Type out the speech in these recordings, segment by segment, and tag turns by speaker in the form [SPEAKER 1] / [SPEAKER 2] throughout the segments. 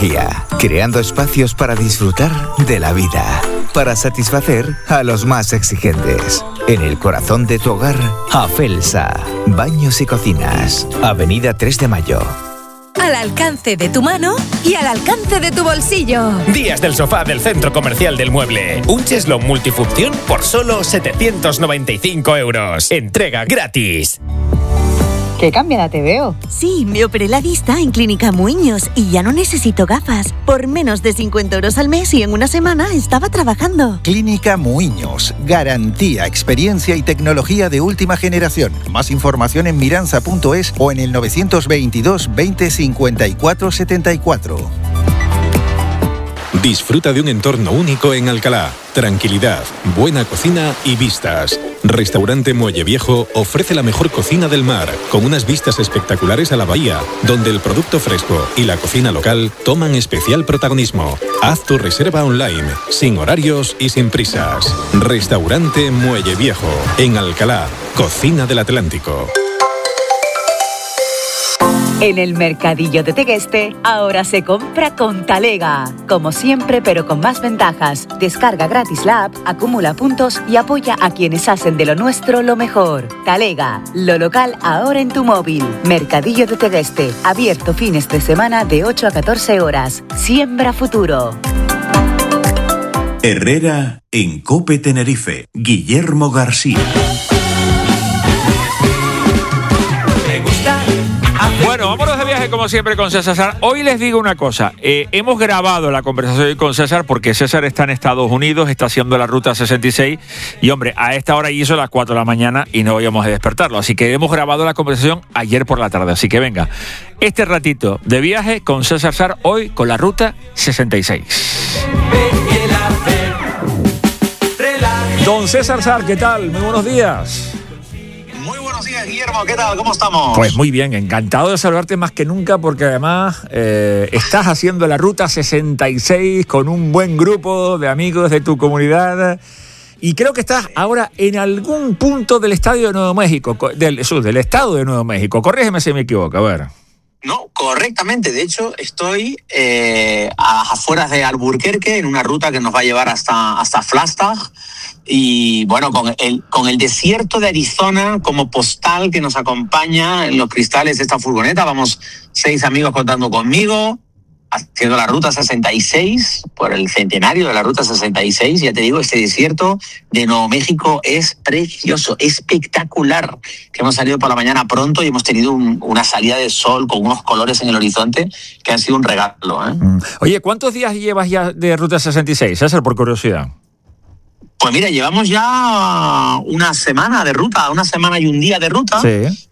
[SPEAKER 1] tecnología, creando espacios para disfrutar de la vida, para satisfacer a los más exigentes. En el corazón de tu hogar, Afelsa, Baños y Cocinas, Avenida 3 de Mayo.
[SPEAKER 2] Al alcance de tu mano y al alcance de tu bolsillo.
[SPEAKER 3] Días del sofá del Centro Comercial del Mueble. Un cheslón multifunción por solo 795 euros. Entrega gratis.
[SPEAKER 4] ¡Qué cambiada te veo!
[SPEAKER 5] Sí, me operé la vista en Clínica Muiños y ya no necesito gafas. Por menos de 50 euros al mes y en una semana estaba trabajando.
[SPEAKER 6] Clínica Muiños. Garantía, experiencia y tecnología de última generación. Más información en miranza.es o en el 922 20 54 74.
[SPEAKER 7] Disfruta de un entorno único en Alcalá. Tranquilidad, buena cocina y vistas. Restaurante Muelle Viejo ofrece la mejor cocina del mar, con unas vistas espectaculares a la bahía, donde el producto fresco y la cocina local toman especial protagonismo. Haz tu reserva online, sin horarios y sin prisas. Restaurante Muelle Viejo, en Alcalá, cocina del Atlántico.
[SPEAKER 4] En el Mercadillo de Tegueste, ahora se compra con Talega. Como siempre, pero con más ventajas. Descarga gratis la app, acumula puntos y apoya a quienes hacen de lo nuestro lo mejor. Talega, lo local ahora en tu móvil. Mercadillo de Tegueste, abierto fines de semana de 8 a 14 horas. Siembra futuro.
[SPEAKER 8] Herrera en COPE Tenerife. Guillermo García.
[SPEAKER 9] Bueno, vámonos de viaje como siempre con César. Hoy les digo una cosa, hemos grabado la conversación con César porque César está en Estados Unidos, está haciendo la ruta 66 y hombre, a esta hora hizo las 4 de la mañana y no íbamos a despertarlo, así que hemos grabado la conversación ayer por la tarde, así que venga, este ratito de viaje con César Sar hoy con la ruta 66. Don César Sar, ¿qué tal? Muy buenos días.
[SPEAKER 10] Muy buenos días, Guillermo, ¿qué tal? ¿Cómo estamos?
[SPEAKER 9] Pues muy bien, encantado de saludarte más que nunca porque además estás haciendo la ruta 66 con un buen grupo de amigos de tu comunidad y creo que estás ahora en algún punto del Estadio de Nuevo México, del Estado de Nuevo México. Corrígeme si me equivoco, a ver.
[SPEAKER 10] No, correctamente. De hecho, estoy a las afueras de Albuquerque en una ruta que nos va a llevar hasta Flagstaff. Y bueno, con el desierto de Arizona como postal que nos acompaña en los cristales de esta furgoneta. Vamos 6 amigos contando conmigo, haciendo la ruta 66, por el centenario de la ruta 66. Ya te digo, este desierto de Nuevo México es precioso, espectacular. Que hemos salido por la mañana pronto y hemos tenido una salida de sol con unos colores en el horizonte que han sido un regalo, ¿eh?
[SPEAKER 9] Oye, ¿cuántos días llevas ya de ruta 66, César, por curiosidad?
[SPEAKER 10] Pues mira, llevamos ya una semana de ruta, una semana y un día de ruta. Sí.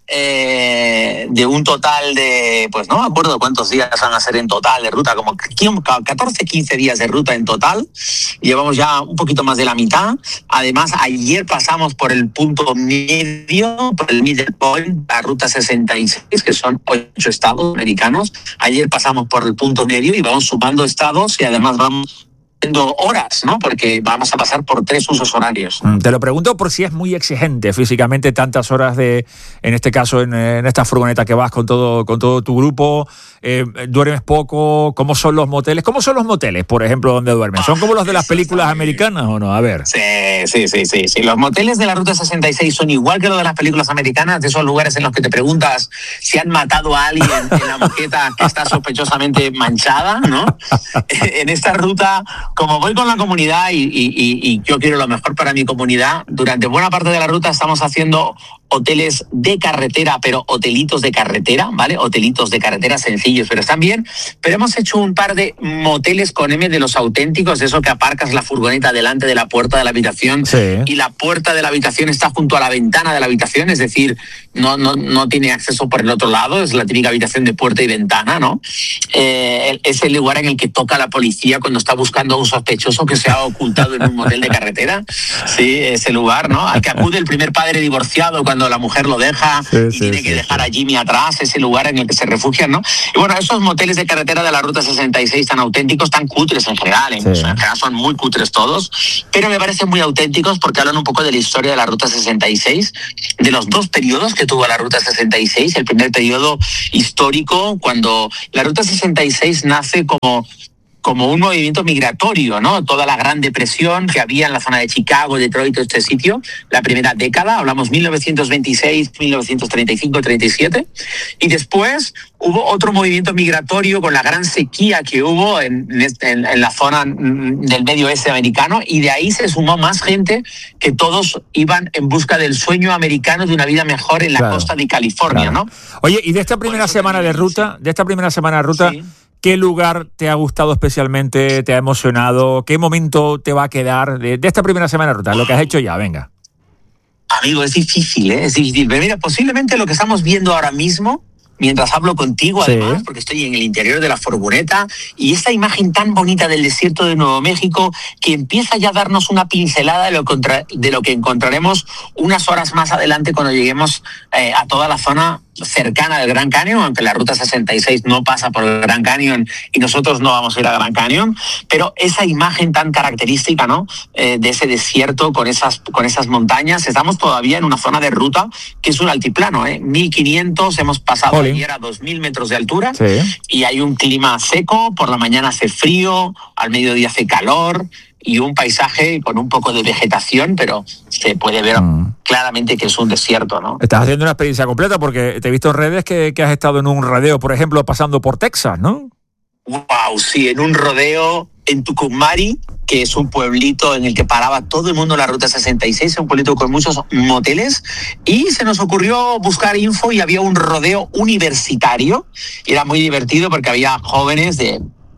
[SPEAKER 10] De un total de, pues no me acuerdo cuántos días van a ser en total de ruta, como 14, 15 días de ruta en total. Llevamos ya un poquito más de la mitad. Además, ayer pasamos por el punto medio, por el middle point, la ruta 66, que son 8 estados americanos. Ayer pasamos por el punto medio y vamos sumando estados y además vamos horas, ¿no? Porque vamos a pasar por 3 usos horarios.
[SPEAKER 9] Te lo pregunto por si es muy exigente físicamente tantas horas en este caso en esta furgoneta que vas con todo tu grupo. ¿Duermes poco? ¿Cómo son los moteles? ¿Cómo son los moteles, por ejemplo, donde duermen? ¿Son como los de las películas americanas o no? A ver.
[SPEAKER 10] Sí. Los moteles de la Ruta 66 son igual que los de las películas americanas, de esos lugares en los que te preguntas si han matado a alguien en la moqueta que está sospechosamente manchada, ¿no? En esta ruta, como voy con la comunidad y yo quiero lo mejor para mi comunidad, durante buena parte de la ruta estamos haciendo hoteles de carretera, pero hotelitos de carretera, ¿vale? Hotelitos de carretera sencillos, pero están bien. Pero hemos hecho un par de moteles con M de los auténticos, de eso que aparcas la furgoneta delante de la puerta de la habitación, sí, y la puerta de la habitación está junto a la ventana de la habitación, es decir, no tiene acceso por el otro lado, es la típica habitación de puerta y ventana, ¿no? Es el lugar en el que toca la policía cuando está buscando algo sospechoso que se ha ocultado en un motel de carretera. Sí, ese lugar, ¿no? Al que acude el primer padre divorciado cuando la mujer lo deja y tiene que dejar a Jimmy atrás, ese lugar en el que se refugian, ¿no? Y bueno, esos moteles de carretera de la Ruta 66 tan auténticos, tan cutres en general, en general son muy cutres todos, pero me parecen muy auténticos porque hablan un poco de la historia de la Ruta 66, de los dos periodos que tuvo la Ruta 66, el primer periodo histórico, cuando la Ruta 66 nace como un movimiento migratorio, ¿no? Toda la Gran Depresión que había en la zona de Chicago, Detroit, este sitio, la primera década, hablamos 1926, 1935, 37, y después hubo otro movimiento migratorio con la gran sequía que hubo en la zona del medio oeste americano, y de ahí se sumó más gente que todos iban en busca del sueño americano de una vida mejor en la costa de California, ¿no?
[SPEAKER 9] Oye, y de esta primera semana de ruta, sí, ¿qué lugar te ha gustado especialmente, te ha emocionado? ¿Qué momento te va a quedar de esta primera semana de ruta? Lo que has hecho ya, venga.
[SPEAKER 10] Amigo, es difícil, es difícil. Pero mira, posiblemente lo que estamos viendo ahora mismo, mientras hablo contigo, además, porque estoy en el interior de la furgoneta, y esta imagen tan bonita del desierto de Nuevo México, que empieza ya a darnos una pincelada de lo que encontraremos unas horas más adelante cuando lleguemos a toda la zona cercana del Gran Cañón, aunque la Ruta 66 no pasa por el Gran Cañón y nosotros no vamos a ir al Gran Cañón, pero esa imagen tan característica, ¿no? De ese desierto con esas montañas. Estamos todavía en una zona de ruta que es un altiplano, 1500, hemos pasado ayer a 2000 metros de altura, y hay un clima seco, por la mañana hace frío, al mediodía hace calor, y un paisaje con un poco de vegetación, pero se puede ver claramente que es un desierto, ¿no?
[SPEAKER 9] Estás haciendo una experiencia completa porque te he visto en redes que has estado en un rodeo, por ejemplo, pasando por Texas, ¿no?
[SPEAKER 10] Wow, sí, en un rodeo en Tucumari, que es un pueblito en el que paraba todo el mundo en la Ruta 66, un pueblito con muchos moteles, y se nos ocurrió buscar info y había un rodeo universitario, y era muy divertido porque había jóvenes de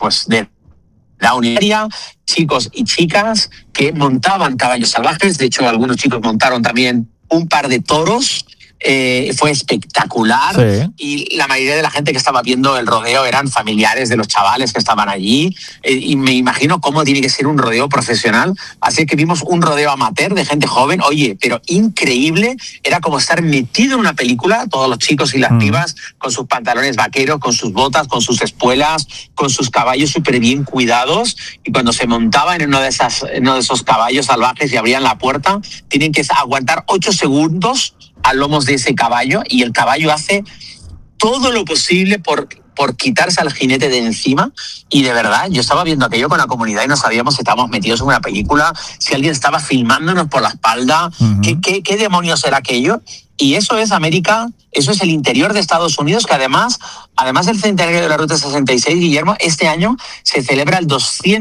[SPEAKER 10] la universidad, chicos y chicas que montaban caballos salvajes. De hecho, algunos chicos montaron también un par de toros. Fue espectacular, y la mayoría de la gente que estaba viendo el rodeo eran familiares de los chavales que estaban allí, y me imagino cómo tiene que ser un rodeo profesional. Así que vimos un rodeo amateur de gente joven, oye, pero increíble, era como estar metido en una película, todos los chicos y las pibas con sus pantalones vaqueros, con sus botas, con sus espuelas, con sus caballos súper bien cuidados, y cuando se montaban en uno de esos caballos salvajes y abrían la puerta, tienen que aguantar 8 segundos a lomos de ese caballo, y el caballo hace todo lo posible por quitarse al jinete de encima. Y de verdad, yo estaba viendo aquello con la comunidad y no sabíamos si estábamos metidos en una película, si alguien estaba filmándonos por la espalda, ¿qué demonios era aquello? Y eso es América, eso es el interior de Estados Unidos, que además del centenario de la Ruta 66, Guillermo, este año se celebra el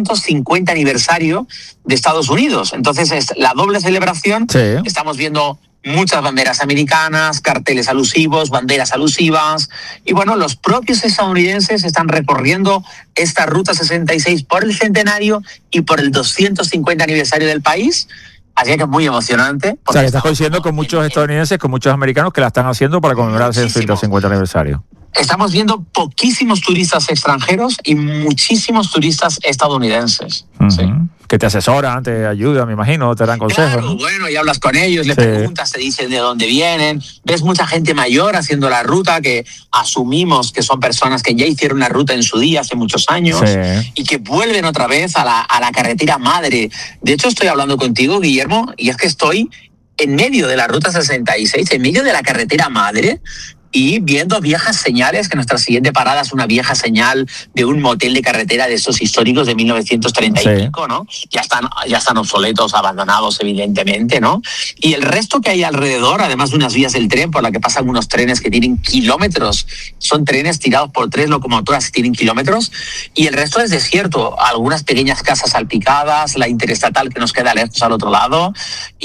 [SPEAKER 10] 250 aniversario de Estados Unidos. Entonces es la doble celebración. Estamos viendo muchas banderas americanas, carteles alusivos, banderas alusivas, y bueno, los propios estadounidenses están recorriendo esta Ruta 66 por el centenario y por el 250 aniversario del país. Así que es muy emocionante.
[SPEAKER 9] O sea, que estás coincidiendo con muchos estadounidenses, con muchos americanos que la están haciendo para conmemorar ese 150 aniversario.
[SPEAKER 10] Estamos viendo poquísimos turistas extranjeros y muchísimos turistas estadounidenses.
[SPEAKER 9] Que te asesoran, te ayudan, me imagino, te dan consejos.
[SPEAKER 10] Claro, ¿no? Bueno, y hablas con ellos, le preguntas, te dicen de dónde vienen. Ves mucha gente mayor haciendo la ruta, que asumimos que son personas que ya hicieron la ruta en su día hace muchos años, y que vuelven otra vez a la carretera madre. De hecho, estoy hablando contigo, Guillermo, y es que estoy en medio de la Ruta 66, en medio de la carretera madre, y viendo viejas señales, que nuestra siguiente parada es una vieja señal de un motel de carretera de estos históricos de 1935, ¿no? Ya están obsoletos, abandonados, evidentemente, ¿no? Y el resto que hay alrededor, además de unas vías del tren por la que pasan unos trenes que tienen kilómetros, son trenes tirados por 3 locomotoras que tienen kilómetros, y el resto es desierto, algunas pequeñas casas salpicadas, la interestatal que nos queda lejos al otro lado,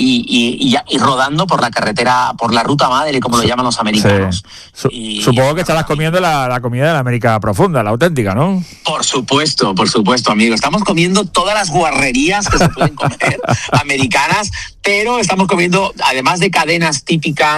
[SPEAKER 10] y rodando por la carretera, por la ruta madre, como lo llaman los americanos.
[SPEAKER 9] Supongo que estarás comiendo la comida de la América profunda, la auténtica, ¿no?
[SPEAKER 10] Por supuesto, amigo. Estamos comiendo todas las guarrerías que se pueden comer americanas, pero estamos comiendo, además de cadenas típicas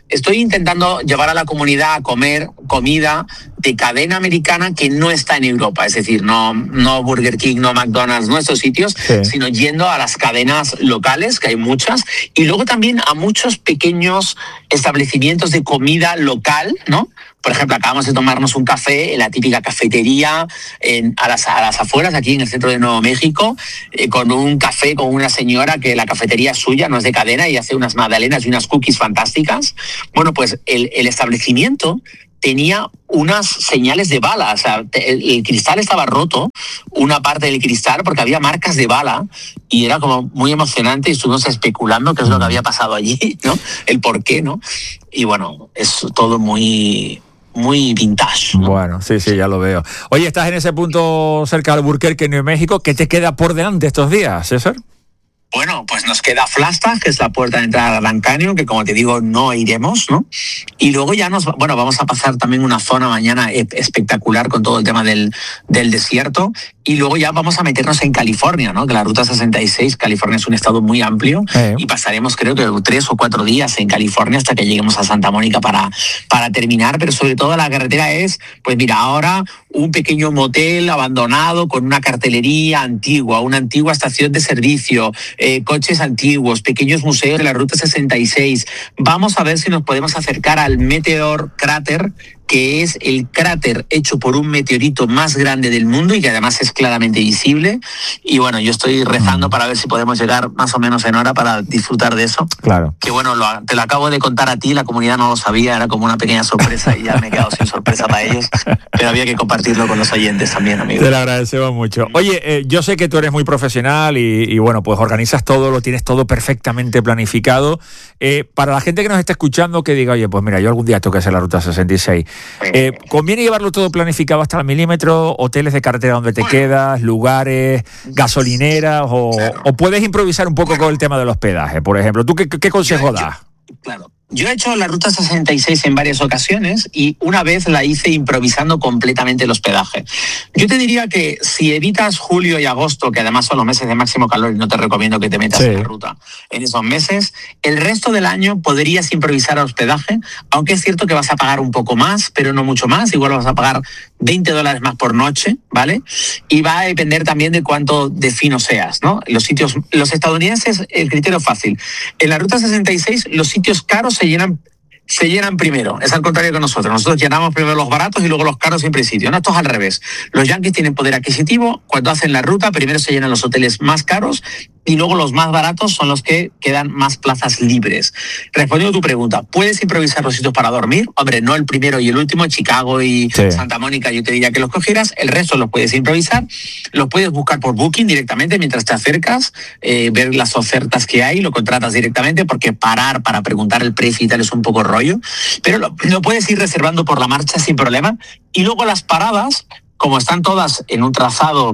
[SPEAKER 10] estoy intentando llevar a la comunidad a comer comida de cadena americana que no está en Europa, es decir, no Burger King, no McDonald's, no estos sitios, sino yendo a las cadenas locales, que hay muchas, y luego también a muchos pequeños establecimientos de comida local, ¿no? Por ejemplo, acabamos de tomarnos un café en la típica cafetería a las afueras, aquí en el centro de Nuevo México, con un café con una señora que la cafetería es suya, no es de cadena, y hace unas magdalenas y unas cookies fantásticas. Bueno, pues el establecimiento tenía unas señales de bala, o sea, el cristal estaba roto, una parte del cristal, porque había marcas de bala, y era como muy emocionante, y estuvimos especulando qué es lo que había pasado allí, ¿no? El por qué, ¿no? Y bueno, es todo muy vintage, ¿no?
[SPEAKER 9] Bueno, sí, ya lo veo. Oye, estás en ese punto cerca de Albuquerque, Nuevo México. ¿Qué te queda por delante estos días, César?
[SPEAKER 10] Bueno, pues nos queda Flagstaff, que es la puerta de entrada a Grand Canyon, que como te digo, no iremos, ¿no? Y luego ya vamos a pasar también una zona mañana espectacular con todo el tema del desierto. Y luego ya vamos a meternos en California, ¿no? Que la Ruta 66, California es un estado muy amplio, y pasaremos creo que 3 o 4 días en California hasta que lleguemos a Santa Mónica para terminar, pero sobre todo la carretera es, pues mira, ahora un pequeño motel abandonado con una cartelería antigua, una antigua estación de servicio, coches antiguos, pequeños museos de la Ruta 66. Vamos a ver si nos podemos acercar al Meteor Crater, que es el cráter hecho por un meteorito más grande del mundo y que además es claramente visible. Y bueno, yo estoy rezando para ver si podemos llegar más o menos en hora para disfrutar de eso.
[SPEAKER 9] Claro.
[SPEAKER 10] Que bueno, te lo acabo de contar a ti, la comunidad no lo sabía, era como una pequeña sorpresa y ya me he quedado sin sorpresa para ellos, pero había que compartirlo con los oyentes también, amigo.
[SPEAKER 9] Te lo agradecemos mucho. Oye, yo sé que tú eres muy profesional y bueno, pues organizas todo, lo tienes todo perfectamente planificado. Para la gente que nos está escuchando, que diga, oye, pues mira, yo algún día tengo que hacer la Ruta 66. ¿Conviene llevarlo todo planificado hasta el milímetro? ¿Hoteles de carretera donde te quedas? ¿Lugares? ¿Gasolineras? ¿O puedes improvisar un poco con el tema del hospedaje, por ejemplo? ¿Tú qué consejo das?
[SPEAKER 10] Claro. Yo he hecho la Ruta 66 en varias ocasiones y una vez la hice improvisando completamente el hospedaje. Yo te diría que si evitas julio y agosto, que además son los meses de máximo calor y no te recomiendo que te metas en la ruta en esos meses, el resto del año podrías improvisar hospedaje, aunque es cierto que vas a pagar un poco más, pero no mucho más. Igual vas a pagar $20 más por noche, ¿vale? Y va a depender también de cuánto de fino seas, ¿no? Los estadounidenses, el criterio es fácil. En la Ruta 66, los sitios caros se llenan primero. Es al contrario que nosotros. Nosotros llenamos primero los baratos y luego los caros siempre hay sitio. No, esto es al revés. Los yanquis tienen poder adquisitivo. Cuando hacen la ruta, primero se llenan los hoteles más caros y luego los más baratos son los que quedan más plazas libres. Respondiendo a tu pregunta, ¿puedes improvisar los sitios para dormir? Hombre, no el primero y el último, Chicago y Santa Mónica, yo te diría que los cogieras. El resto los puedes improvisar. Los puedes buscar por Booking directamente mientras te acercas, ver las ofertas que hay, lo contratas directamente, porque parar para preguntar el precio y tal es un poco rollo. Pero lo puedes ir reservando por la marcha sin problema. Y luego las paradas, como están todas en un trazado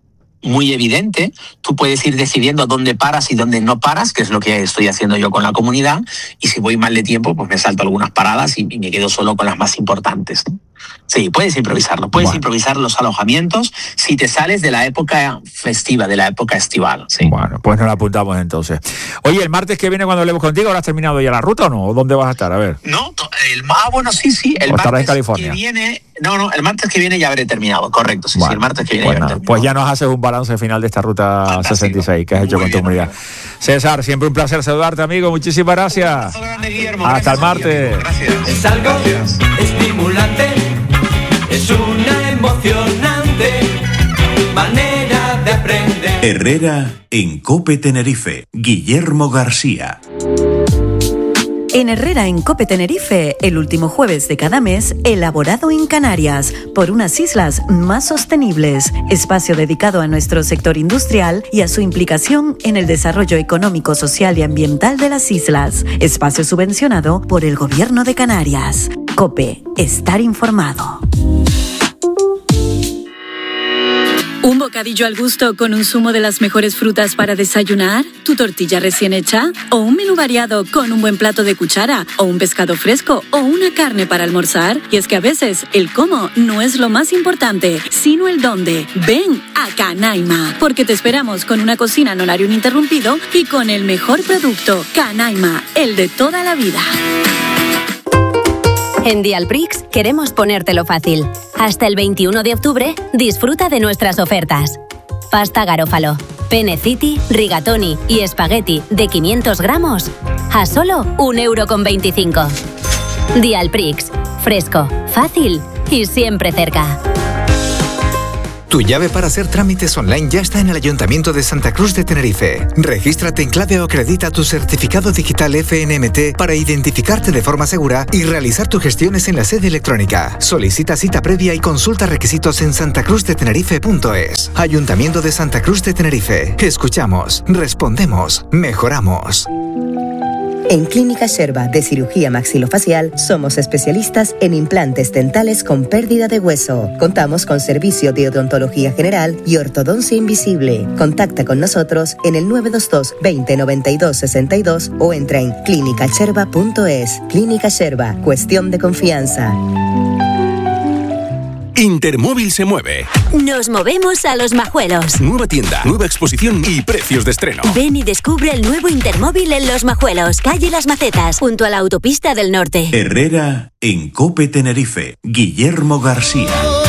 [SPEAKER 10] muy evidente, tú puedes ir decidiendo dónde paras y dónde no paras, que es lo que estoy haciendo yo con la comunidad, y si voy mal de tiempo, pues me salto algunas paradas y me quedo solo con las más importantes, ¿no? Sí, puedes improvisarlo, puedes improvisar los alojamientos si te sales de la época festiva, de la época estival. Sí.
[SPEAKER 9] Bueno, pues nos lo apuntamos entonces. Oye, el martes que viene cuando hablemos contigo, ¿ahora has terminado ya la ruta o no? ¿O dónde vas a estar? A ver.
[SPEAKER 10] No, bueno, sí. El
[SPEAKER 9] martes
[SPEAKER 10] en
[SPEAKER 9] California.
[SPEAKER 10] Que viene... No, el martes que viene ya habré terminado, correcto. Sí, el martes que viene ya habré terminado.
[SPEAKER 9] Pues ya nos haces un balance final de esta Ruta Fantástico. 66 que has hecho con tu comunidad. César, siempre un placer saludarte, amigo. Muchísimas gracias.
[SPEAKER 10] Grande, Guillermo.
[SPEAKER 9] Hasta el martes.
[SPEAKER 10] Gracias.
[SPEAKER 11] Es algo estimulante, es una emocionante manera de aprender.
[SPEAKER 8] Herrera en COPE Tenerife. Guillermo García.
[SPEAKER 12] En Herrera en COPE Tenerife, el último jueves de cada mes, elaborado en Canarias, por unas islas más sostenibles. Espacio dedicado a nuestro sector industrial y a su implicación en el desarrollo económico, social y ambiental de las islas. Espacio subvencionado por el Gobierno de Canarias. COPE, estar informado.
[SPEAKER 13] ¿Un bocadillo al gusto con un zumo de las mejores frutas para desayunar? ¿Tu tortilla recién hecha? ¿O un menú variado con un buen plato de cuchara? ¿O un pescado fresco? ¿O una carne para almorzar? Y es que a veces el cómo no es lo más importante, sino el dónde. Ven a Canaima, porque te esperamos con una cocina en horario ininterrumpido y con el mejor producto. Canaima, el de toda la vida.
[SPEAKER 14] En Dialprix queremos ponértelo fácil. Hasta el 21 de octubre, disfruta de nuestras ofertas. Pasta Garofalo, Pene City, Rigatoni y Espagueti de 500 gramos a solo 1,25 €. Dialprix, fresco, fácil y siempre cerca.
[SPEAKER 1] Tu llave para hacer trámites online ya está en el Ayuntamiento de Santa Cruz de Tenerife. Regístrate en clave o acredita tu certificado digital FNMT para identificarte de forma segura y realizar tus gestiones en la sede electrónica. Solicita cita previa y consulta requisitos en santacruzdetenerife.es. Ayuntamiento de Santa Cruz de Tenerife. Escuchamos, respondemos, mejoramos.
[SPEAKER 15] En Clínica Sherba de Cirugía Maxilofacial somos especialistas en implantes dentales con pérdida de hueso. Contamos con servicio de odontología general y ortodoncia invisible. Contacta con nosotros en el 922 20 92 62 o entra en clinicasherba.es. Clínica Sherba, cuestión de confianza.
[SPEAKER 16] Intermóvil se mueve.
[SPEAKER 17] Nos movemos a Los Majuelos.
[SPEAKER 16] Nueva tienda, nueva exposición y precios de estreno.
[SPEAKER 17] Ven y descubre el nuevo Intermóvil en Los Majuelos, calle Las Macetas, junto a la autopista del Norte.
[SPEAKER 8] Herrera en Cope Tenerife. Guillermo García.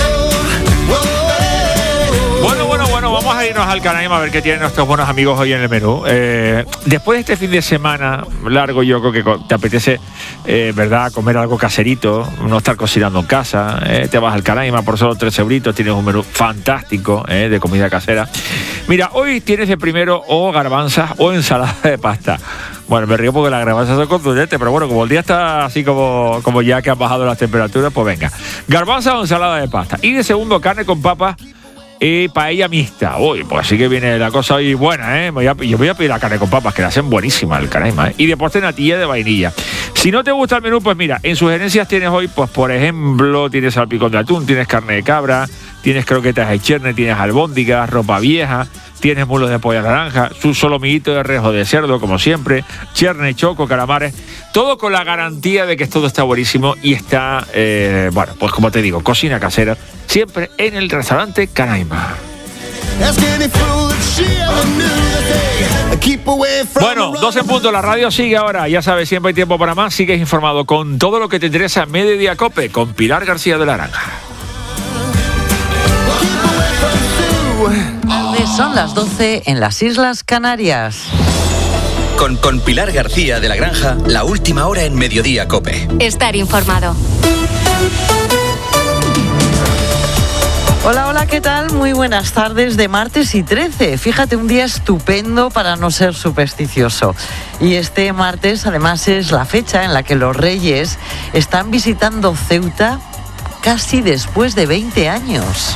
[SPEAKER 9] Bueno, vamos a irnos al Canaima a ver qué tienen nuestros buenos amigos hoy en el menú. Después de este fin de semana largo, yo creo que te apetece, ¿verdad?, comer algo caserito, no estar cocinando en casa. Te vas al Canaima por solo 3 euritos, tienes un menú fantástico de comida casera. Mira, hoy tienes de primero o garbanzas o ensalada de pasta. Bueno, me río porque las garbanzas son contundentes, pero bueno, como el día está así como ya que han bajado las temperaturas, pues venga. Garbanzas o ensalada de pasta. Y de segundo, carne con papas y paella mixta. Uy, pues sí que viene la cosa hoy buena, Yo voy a pedir la carne con papas, que la hacen buenísima el Canaima, Y de postre, natilla de vainilla. Si no te gusta el menú, pues mira, en sugerencias tienes hoy, pues por ejemplo, tienes salpicón de atún, tienes carne de cabra, tienes croquetas de cherne, tienes albóndigas, ropa vieja, tienes mulos de polla naranja, su solomillito de rejo de cerdo, como siempre, cherne, choco, calamares, todo con la garantía de que todo está buenísimo y está, bueno, pues como te digo, cocina casera, siempre en el restaurante Canaima. Bueno, 2 en punto, la radio sigue ahora, ya sabes, siempre hay tiempo para más, sigues informado con todo lo que te interesa en Mediodía Cope, con Pilar García de la Granja.
[SPEAKER 18] Son las 12 en las Islas Canarias.
[SPEAKER 19] Con Pilar García de la Granja, la última hora en Mediodía Cope.
[SPEAKER 2] Estar informado.
[SPEAKER 18] Hola, ¿qué tal? Muy buenas tardes de martes y 13. Fíjate, un día estupendo para no ser supersticioso. Y este martes, además, es la fecha en la que los Reyes están visitando Ceuta casi después de 20 años.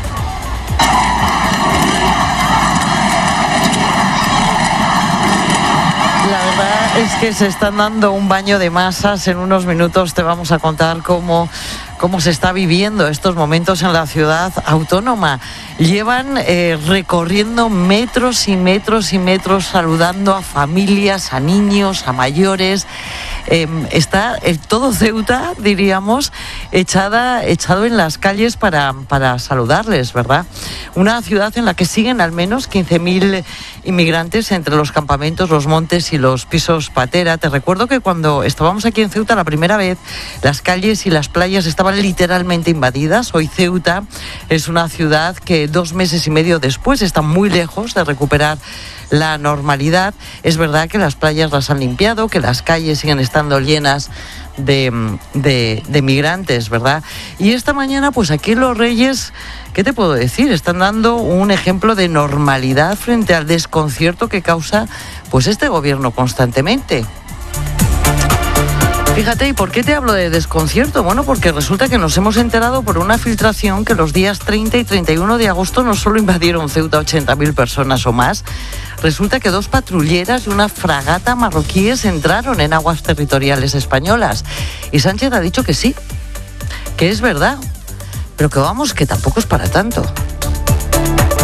[SPEAKER 18] La verdad es que se están dando un baño de masas. En unos minutos te vamos a contar cómo se está viviendo estos momentos en la ciudad autónoma. Llevan recorriendo metros y metros y metros, saludando a familias, a niños, a mayores. Está todo Ceuta, diríamos, echado en las calles para saludarles, ¿verdad? Una ciudad en la que siguen al menos 15.000 inmigrantes entre los campamentos, los montes y los pisos patera. Te recuerdo que cuando estábamos aquí en Ceuta la primera vez, las calles y las playas estaban literalmente invadidas. Hoy Ceuta es una ciudad que 2 meses y medio después está muy lejos de recuperar la normalidad. Es verdad que las playas las han limpiado, que las calles siguen estando llenas de migrantes, ¿verdad? Y esta mañana, pues aquí los Reyes, ¿qué te puedo decir? Están dando un ejemplo de normalidad frente al desconcierto que causa pues este gobierno constantemente. Fíjate, ¿y por qué te hablo de desconcierto? Bueno, porque resulta que nos hemos enterado por una filtración que los días 30 y 31 de agosto no solo invadieron Ceuta 80.000 personas o más, resulta que 2 patrulleras y una fragata marroquíes entraron en aguas territoriales españolas. Y Sánchez ha dicho que sí, que es verdad, pero que vamos, que tampoco es para tanto.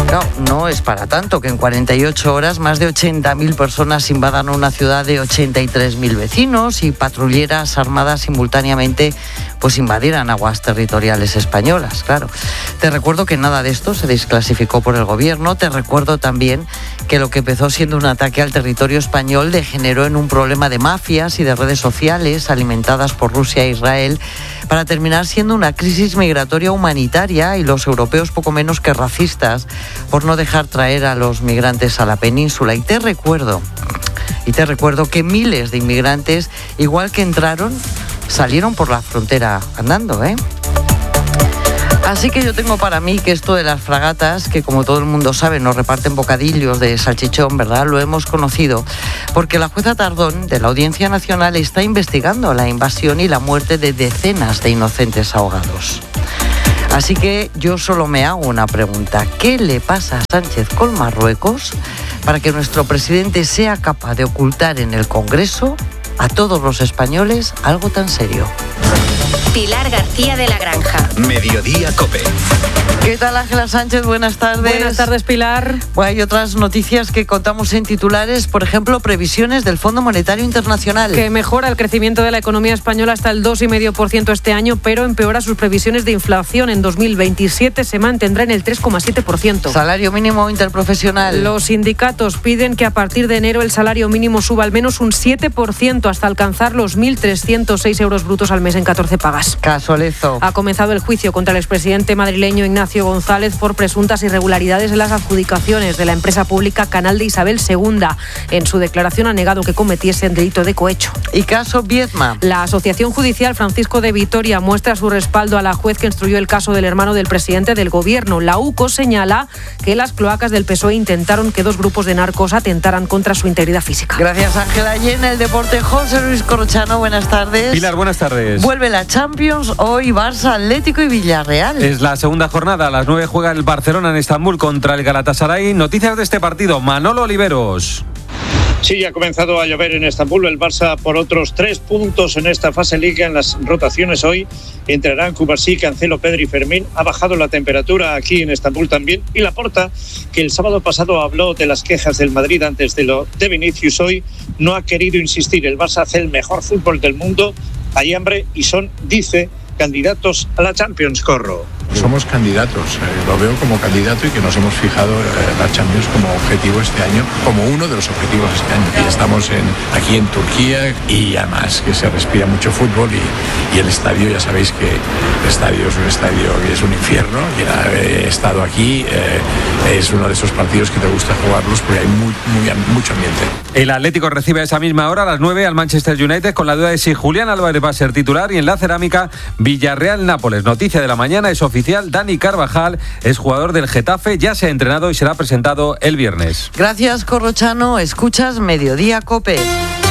[SPEAKER 18] Claro, no es para tanto que en 48 horas más de 80.000 personas invadan una ciudad de 83.000 vecinos y patrulleras armadas simultáneamente pues invadieran aguas territoriales españolas, claro. Te recuerdo que nada de esto se desclasificó por el gobierno. Te recuerdo también que lo que empezó siendo un ataque al territorio español degeneró en un problema de mafias y de redes sociales alimentadas por Rusia e Israel para terminar siendo una crisis migratoria humanitaria, y los europeos poco menos que racistas por no dejar traer a los migrantes a la península. Y te recuerdo que miles de inmigrantes, igual que entraron, salieron por la frontera andando, ¿eh? Así que yo tengo para mí que esto de las fragatas, que como todo el mundo sabe nos reparten bocadillos de salchichón, ¿verdad? Lo hemos conocido porque la jueza Tardón de la Audiencia Nacional está investigando la invasión y la muerte de decenas de inocentes ahogados. Así que yo solo me hago una pregunta: ¿qué le pasa a Sánchez con Marruecos para que nuestro presidente sea capaz de ocultar en el Congreso a todos los españoles algo tan serio?
[SPEAKER 2] Pilar García de la Granja.
[SPEAKER 16] Mediodía COPE.
[SPEAKER 18] ¿Qué tal, Ángela Sánchez? Buenas tardes.
[SPEAKER 20] Buenas tardes, Pilar.
[SPEAKER 18] Bueno, hay otras noticias que contamos en titulares, por ejemplo, previsiones del Fondo Monetario Internacional.
[SPEAKER 20] Que mejora el crecimiento de la economía española hasta el 2,5% este año, pero empeora sus previsiones de inflación. En 2027 se mantendrá en el 3,7%.
[SPEAKER 18] Salario mínimo interprofesional.
[SPEAKER 20] Los sindicatos piden que a partir de enero el salario mínimo suba al menos un 7% hasta alcanzar los 1.306 euros brutos al mes en 14 pagas.
[SPEAKER 18] Casualezo.
[SPEAKER 20] Ha comenzado el juicio contra el expresidente madrileño Ignacio González por presuntas irregularidades en las adjudicaciones de la empresa pública Canal de Isabel II. En su declaración ha negado que cometiese el delito de cohecho.
[SPEAKER 18] ¿Y caso Viedma?
[SPEAKER 20] La Asociación Judicial Francisco de Vitoria muestra su respaldo a la juez que instruyó el caso del hermano del presidente del gobierno. La UCO señala que las cloacas del PSOE intentaron que dos grupos de narcos atentaran contra su integridad física.
[SPEAKER 18] Gracias, Ángela. Y en el deporte, José Luis Corrochano, buenas tardes.
[SPEAKER 21] Pilar, buenas tardes.
[SPEAKER 18] Vuelve la Champions, hoy Barça, Atlético y Villarreal.
[SPEAKER 21] Es la segunda jornada, a las 9 juega el Barcelona en Estambul contra el Galatasaray. Noticias de este partido, Manolo Oliveros.
[SPEAKER 22] Sí, ha comenzado a llover en Estambul. El Barça por otros 3 puntos en esta fase liga. En las rotaciones hoy entrarán Cubarsí, Cancelo, Pedri y Fermín. Ha bajado la temperatura aquí en Estambul también. Y Laporta, que el sábado pasado habló de las quejas del Madrid antes de lo de Vinicius, hoy no ha querido insistir. El Barça hace el mejor fútbol del mundo. Hay hambre y son, dice, candidatos a la Champions. Corro.
[SPEAKER 23] Somos candidatos, lo veo como candidato, y que nos hemos fijado la Champions como objetivo este año, como uno de los objetivos este año. Y estamos aquí en Turquía, y además que se respira mucho fútbol, y el estadio, ya sabéis que el estadio es un estadio que es un infierno, y he estado aquí, es uno de esos partidos que te gusta jugarlos porque hay mucho ambiente.
[SPEAKER 21] El Atlético recibe a esa misma hora, a las 9, al Manchester United, con la duda de si Julián Álvarez va a ser titular. Y en la cerámica, Villarreal-Nápoles. Noticia de la mañana, es oficial, Dani Carvajal es jugador del Getafe, ya se ha entrenado y será presentado el viernes.
[SPEAKER 18] Gracias, Corrochano. Escuchas Mediodía COPE.